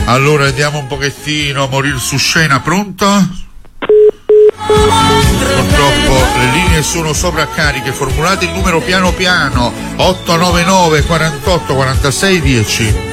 Allora andiamo un pochettino a morire su scena, pronto? Purtroppo le linee sono sovraccariche, formulate il numero piano piano, 899 48 46 10.